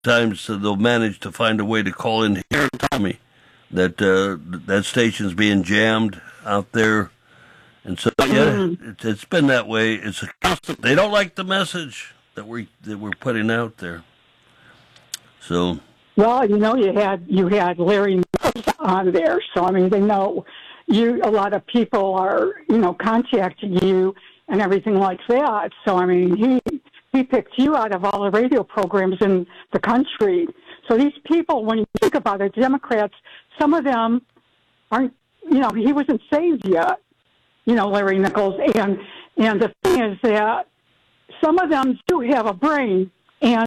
times they'll manage to find a way to call in here and tell me that that station's being jammed out there. And so, yeah, it's been that way. It's a constant. They don't like the message that we're putting out there. So, well, you had Larry Mills on there, so I mean, they know you. A lot of people are, contacting you and everything like that. So, I mean, he picked you out of all the radio programs in the country. So these people, when you think about it, Democrats, some of them aren't. He wasn't saved yet. Larry Nichols, and the thing is that some of them do have a brain, and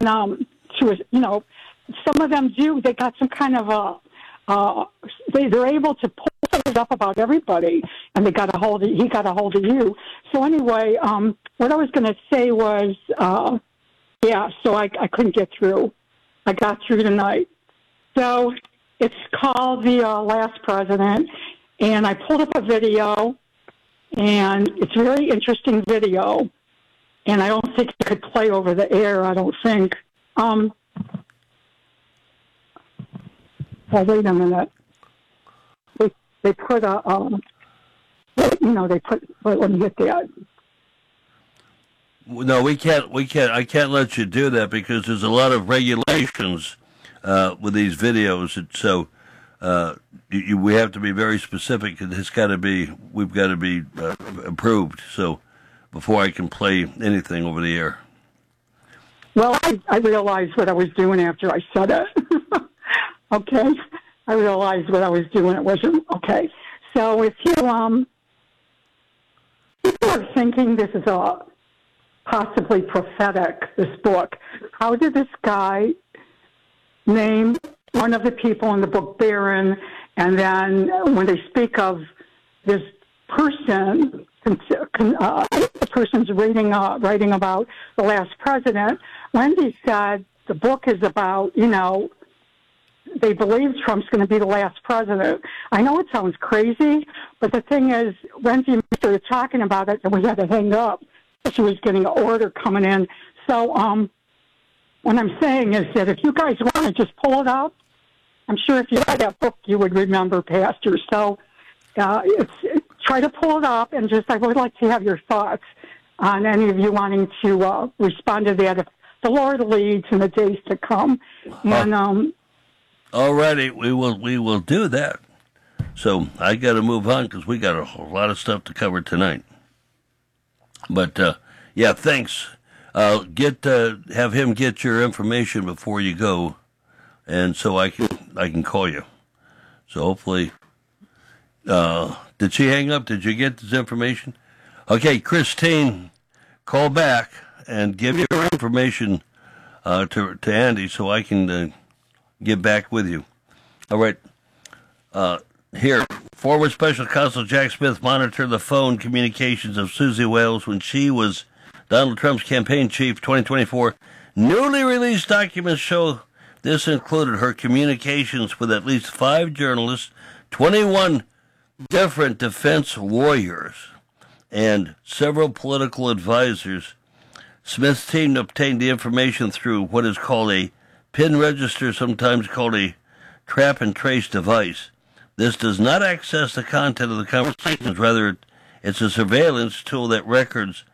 some of them do. They got some kind of they're able to pull things up about everybody, and he got a hold of you. So anyway, what I was going to say was, so I couldn't get through. I got through tonight. So it's called The Last President, and I pulled up a video. And it's a very interesting video, and I don't think it could play over the air. I don't think. Well, wait a minute. They put a, they put. Let me get that. No, we can't. I can't let you do that because there's a lot of regulations with these videos, and so. We have to be very specific. We've got to be approved. So before I can play anything over the air. Well, I realized what I was doing after I said it. Okay, I realized what I was doing. It wasn't okay. So if you people are thinking this is a possibly prophetic, this book, how did this guy name one of the people in the book Barron, and then when they speak of this person, the person's writing about the last president, Wendy said the book is about, they believe Trump's going to be the last president. I know it sounds crazy, but the thing is, Wendy started talking about it, and we had to hang up. She was getting an order coming in. So what I'm saying is that if you guys want to just pull it up, I'm sure if you read that book, you would remember, Pastor. So try to pull it up, and I would like to have your thoughts on any of you wanting to respond to that if the Lord leads in the days to come. And all righty, we will do that. So I got to move on because we got a whole lot of stuff to cover tonight. But thanks. Have him get your information before you go. And so I can call you. So hopefully, did she hang up? Did you get this information? Okay, Christine, call back and give your information to Andy so I can get back with you. All right. Here, former Special Counsel Jack Smith monitored the phone communications of Susie Wales when she was Donald Trump's campaign chief 2024. Newly released documents show this included her communications with at least 5 journalists, 21 different defense lawyers, and several political advisors. Smith's team obtained the information through what is called a PIN register, sometimes called a trap and trace device. This does not access the content of the conversations. Rather, it's a surveillance tool that records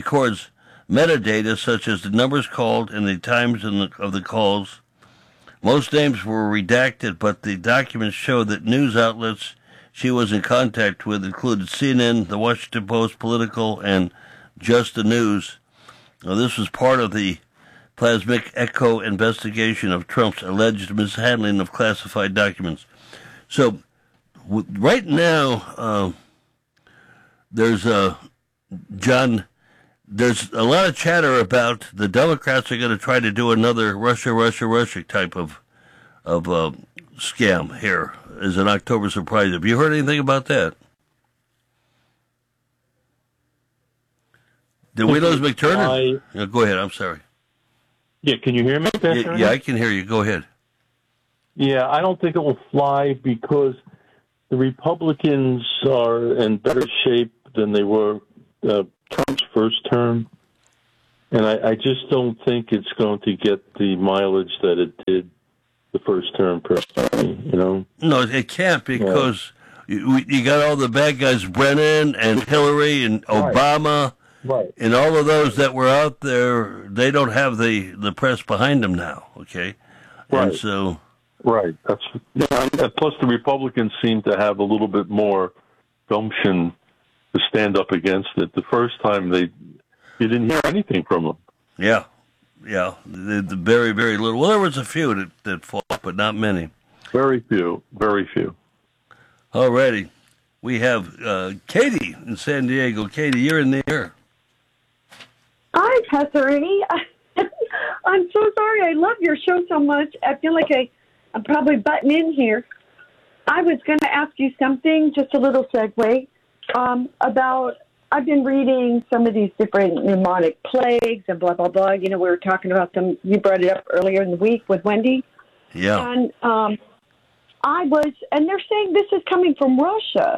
metadata such as the numbers called and the times of the calls. Most names were redacted, but the documents show that news outlets she was in contact with included CNN, The Washington Post, Political, and Just the News. Now, this was part of the Plasmic Echo investigation of Trump's alleged mishandling of classified documents. So, right now, there's a lot of chatter about the Democrats are going to try to do another Russia type of scam here as an October surprise. Have you heard anything about that? Did we lose McTurnan? Go ahead. I'm sorry. Yeah, can you hear me? Yeah, I can hear you. Go ahead. Yeah, I don't think it will fly because the Republicans are in better shape than they were Trump's first term. And I just don't think it's going to get the mileage that it did the first term, personally, you know? No, it can't because you got all the bad guys, Brennan and Hillary and Obama, and all of those that were out there. They don't have the press behind them now. Okay, right. And so that's and plus the Republicans seem to have a little bit more gumption to stand up against it. The first time you didn't hear anything from them. Yeah. The very, very little. Well, there was a few that fought, but not many. Very few. Alrighty. We have Katie in San Diego. Katie, you're in the air. Hi, Pastor Ernie. I'm so sorry. I love your show so much. I feel like I'm probably butting in here. I was going to ask you something, just a little segue, about... I've been reading some of these different mnemonic plagues and blah, blah, blah. You know, we were talking about them. You brought it up earlier in the week with Wendy. Yeah. And and they're saying this is coming from Russia.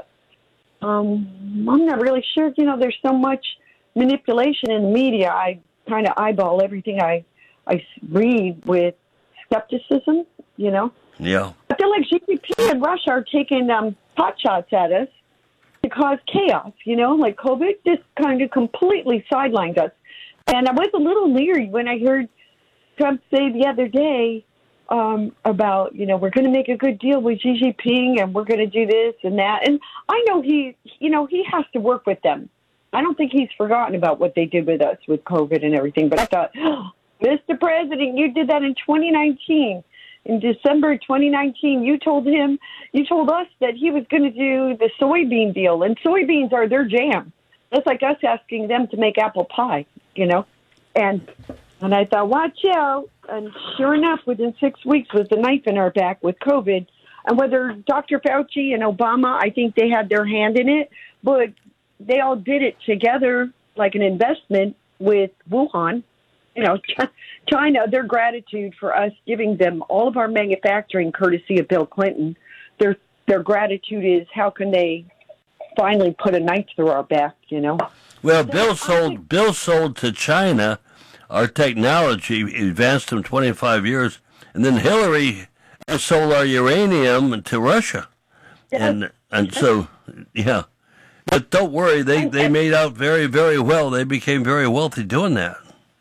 I'm not really sure. You know, there's so much manipulation in the media. I kind of eyeball everything I read with skepticism, you know. Yeah. I feel like GDP and Russia are taking pot shots at us to cause chaos, you know, like COVID just kind of completely sidelined us. And I was a little leery when I heard Trump say the other day about, you know, we're going to make a good deal with Xi Jinping and we're going to do this and that. And I know he has to work with them. I don't think he's forgotten about what they did with us with COVID and everything. But I thought, Mr. President, you did that in 2019. In December 2019, you told us that he was going to do the soybean deal, and soybeans are their jam. That's like us asking them to make apple pie, you know. And I thought, watch out. And sure enough, within 6 weeks was the knife in our back with COVID. And whether Dr. Fauci and Obama, I think they had their hand in it, but they all did it together like an investment with Wuhan. You know, China, their gratitude for us giving them all of our manufacturing courtesy of Bill Clinton, their gratitude is how can they finally put a knife through our back, you know? Well, Bill sold to China our technology, advanced them 25 years, and then Hillary sold our uranium to Russia. Yes. And so, yeah. But don't worry, they made out very, very well. They became very wealthy doing that.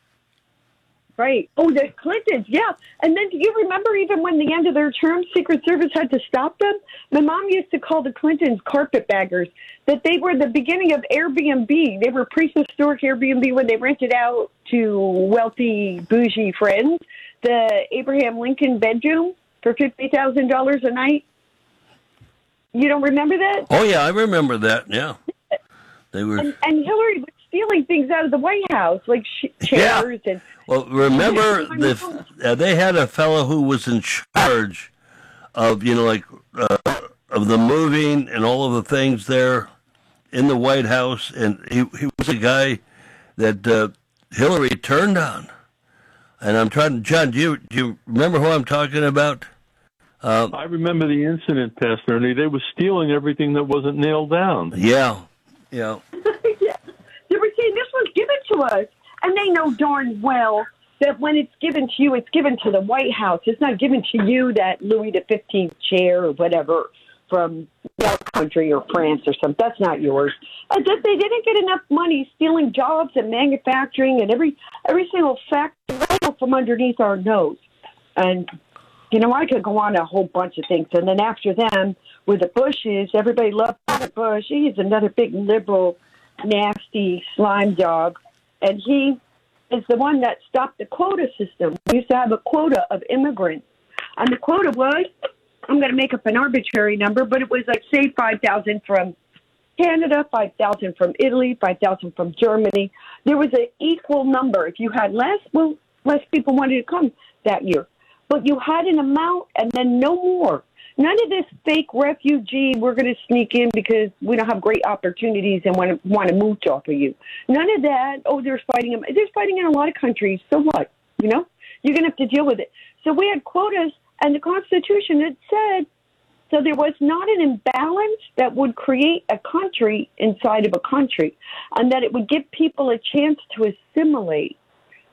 Right. Oh, the Clintons, yeah. And then do you remember even when the end of their term, Secret Service had to stop them? My mom used to call the Clintons carpetbaggers, that they were the beginning of Airbnb. They were prehistoric Airbnb when they rented out to wealthy, bougie friends the Abraham Lincoln bedroom for $50,000 a night. You don't remember that? Oh, yeah, I remember that, yeah. They were... And Hillary was stealing things out of the White House, like chairs and... Well, remember, they had a fellow who was in charge of, you know, of the moving and all of the things there in the White House, and he was a guy that Hillary turned on. And I'm trying, John, do you remember who I'm talking about? I remember the incident, Pastor Ernie. They were stealing everything that wasn't nailed down. Yeah. Yeah. They were saying this was given to us. And they know darn well that when it's given to you, it's given to the White House. It's not given to you, that Louis XV chair or whatever from that country or France or something. That's not yours. Just they didn't get enough money stealing jobs and manufacturing and every single factory right out from underneath our nose. And, you know, I could go on a whole bunch of things. And then after them, with the Bushes, everybody loved Bush. He's another big liberal, nasty slime dog. And he is the one that stopped the quota system. We used to have a quota of immigrants. And the quota was, I'm going to make up an arbitrary number, but it was like, say, 5,000 from Canada, 5,000 from Italy, 5,000 from Germany. There was an equal number. If you had less, well, less people wanted to come that year. But you had an amount and then no more. None of this fake refugee, we're going to sneak in because we don't have great opportunities and want to move off of you. None of that. Oh, there's fighting in a lot of countries. So what? You know, you're going to have to deal with it. So we had quotas, and the Constitution had said, so there was not an imbalance that would create a country inside of a country, and that it would give people a chance to assimilate.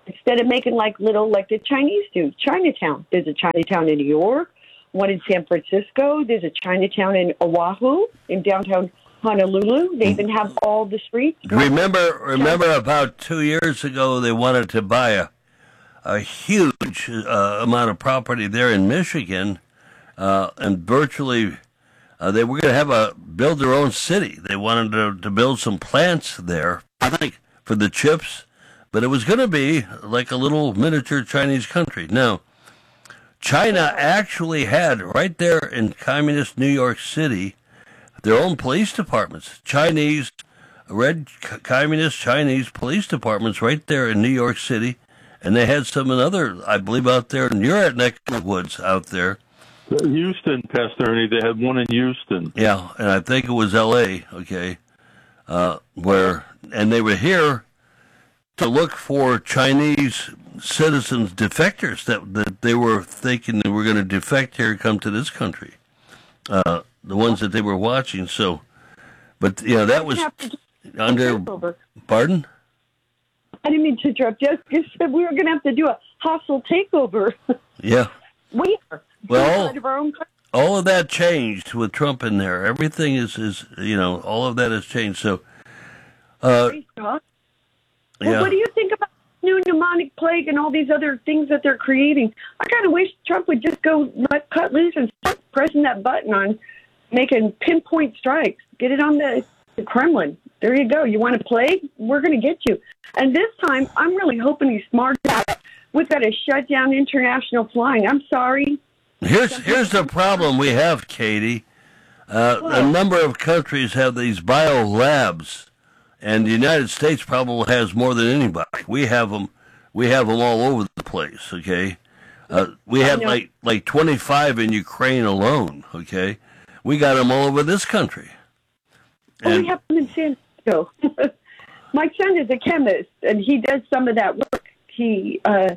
Instead of making like the Chinese do. Chinatown. There's a Chinatown in New York, one in San Francisco. There's a Chinatown in Oahu, in downtown Honolulu. They even have all the streets. Remember about 2 years ago, they wanted to buy a huge amount of property there in Michigan, and virtually they were going to build their own city. They wanted to build some plants there, I think, for the chips, but it was going to be like a little miniature Chinese country. Now, China actually had right there in communist New York City their own police departments, communist Chinese police departments right there in New York City, and they had some other, I believe, out there, and you're at neck of the woods out there. Houston, Pastor Ernie, they had one in Houston. Yeah, and I think it was L.A., okay, and they were here to look for Chinese citizens, defectors, that they were thinking they were going to defect here and come to this country. The ones that they were watching, so, but, that was under, pardon? I didn't mean to interrupt. Jessica said we were going to have to do a hostile takeover. Yeah. We are. Well, all of that changed with Trump in there. Everything is all of that has changed. So, Well, what do you think about new pneumonic plague and all these other things that they're creating? I kind of wish Trump would just cut loose and start pressing that button on making pinpoint strikes. Get it on the Kremlin. There you go. You want a plague? We're going to get you. And this time, I'm really hoping he's smart about it. We've got to shut down international flying. I'm sorry. Here's the problem we have, Katie. A number of countries have these bio labs, and the United States probably has more than anybody. We have them all over the place. Okay, we had like 25 in Ukraine alone. Okay, we got them all over this country. We have them in San Francisco. My son is a chemist, and he does some of that work. He has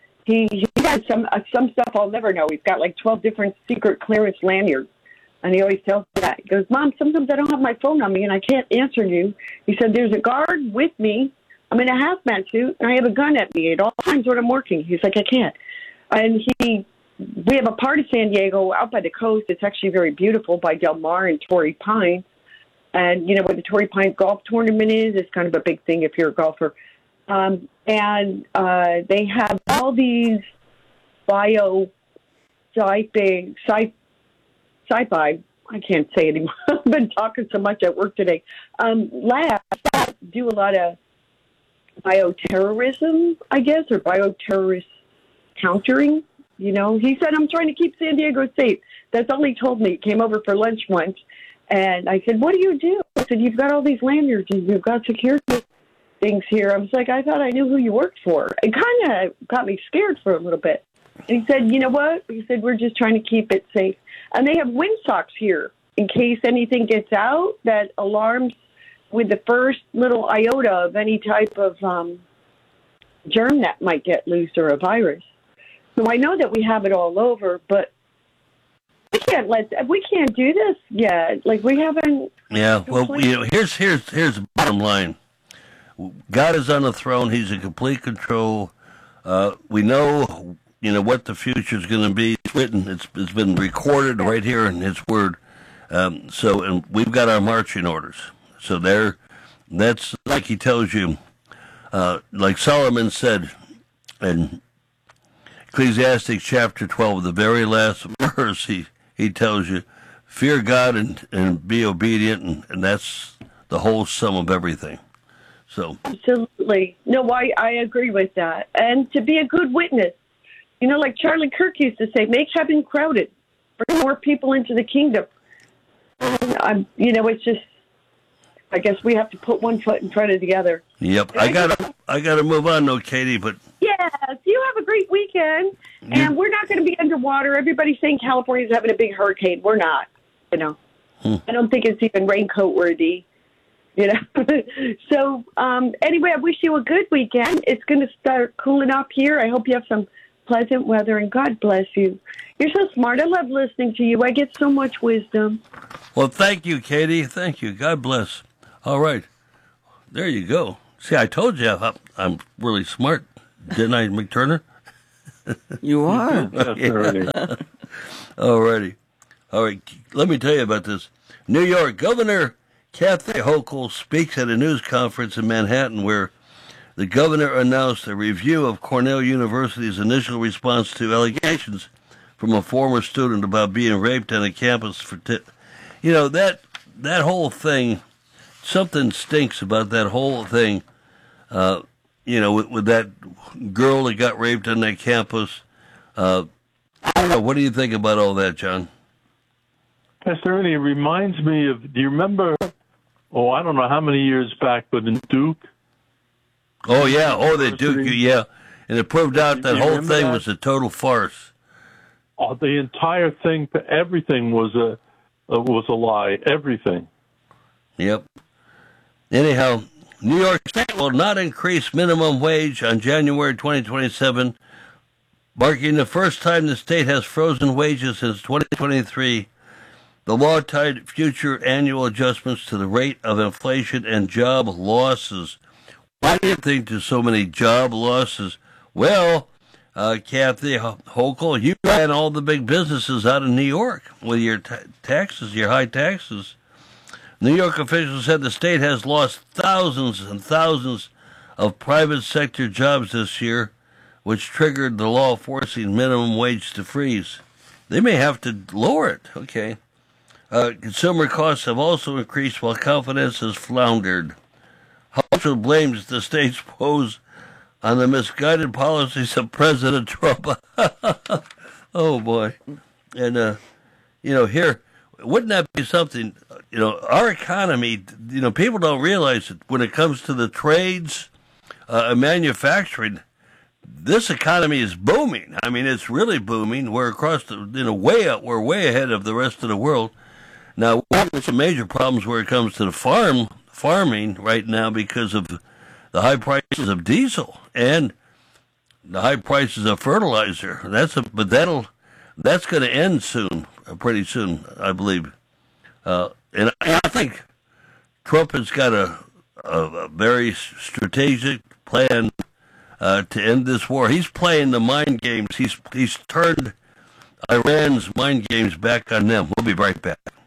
some stuff I'll never know. He's got like 12 different secret clearance lanyards, and he always tells me that. He goes, "Mom, sometimes I don't have my phone on me, and I can't answer you." He said, "There's a guard with me. I'm in a hazmat suit, and I have a gun at me at all times when I'm working." He's like, "I can't." And we have a part of San Diego out by the coast. It's actually very beautiful by Del Mar and Torrey Pines. And, where the Torrey Pines golf tournament is, it's kind of a big thing if you're a golfer. And they have all these sci-fi, I can't say anymore. I've been talking so much at work today. Labs that do a lot of bioterrorism, I guess, or bioterrorist countering. He said, "I'm trying to keep San Diego safe." That's all he told me. He came over for lunch once. And I said, "What do you do?" I said, "You've got all these lanyards and you've got security things here." I was like, "I thought I knew who you worked for." It kind of got me scared for a little bit. And he said, "You know what?" He said, "We're just trying to keep it safe." And they have windsocks here in case anything gets out that alarms with the first little iota of any type of germ that might get loose or a virus. So I know that we have it all over, but we can't do this yet. Like, we haven't. Yeah. Well, here's the bottom line. God is on the throne. He's in complete control. We know, what the future is going to be. It's written. It's been recorded right here in His Word. And we've got our marching orders. So that's like He tells you, like Solomon said in Ecclesiastes chapter 12, the very last verse. He tells you, fear God and be obedient, and that's the whole sum of everything. So absolutely. No, I agree with that. And to be a good witness, like Charlie Kirk used to say, make heaven crowded, bring more people into the kingdom. And it's just, I guess we have to put one foot in front of the other. Yep. I gotta move on though, Katie, but yes, you have a great weekend. And we're not going to be underwater. Everybody's saying California's having a big hurricane. We're not, I don't think it's even raincoat worthy, So, anyway, I wish you a good weekend. It's going to start cooling up here. I hope you have some pleasant weather, and God bless you. You're so smart. I love listening to you. I get so much wisdom. Well, thank you, Katie. Thank you. God bless. All right. There you go. See, I told you I'm really smart. Didn't I, McTurner? You are. Alrighty. All right, let me tell you about this. New York Governor Kathy Hochul speaks at a news conference in Manhattan where the governor announced a review of Cornell University's initial response to allegations from a former student about being raped on a campus that whole thing, something stinks about that whole thing, with that girl that got raped on that campus. I don't know, what do you think about all that, John? Pastor Ernie, it reminds me of, do you remember, I don't know how many years back, but in Duke? Oh, yeah. Oh, the Duke, yeah. And it proved out that whole thing was a total farce. Oh, the entire thing, everything was a lie. Everything. Yep. Anyhow, New York State will not increase minimum wage on January 2027, marking the first time the state has frozen wages since 2023. The law tied future annual adjustments to the rate of inflation and job losses. Why do you think there's so many job losses? Well, Kathy Hochul, you ran all the big businesses out of New York with your taxes, your high taxes. New York officials said the state has lost thousands and thousands of private sector jobs this year, which triggered the law forcing minimum wage to freeze. They may have to lower it. Okay. Consumer costs have also increased while confidence has floundered. Hochul blames the state's woes on the misguided policies of President Trump. Oh, boy. And, here, wouldn't that be something, our economy, people don't realize that when it comes to the trades and manufacturing, this economy is booming. I mean, it's really booming. We're across we're way ahead of the rest of the world. Now, we have some major problems where it comes to the farming right now because of the high prices of diesel and the high prices of fertilizer. That's going to end soon, pretty soon, I believe. And I think Trump has got a very strategic plan to end this war. He's playing the mind games. He's turned Iran's mind games back on them. We'll be right back.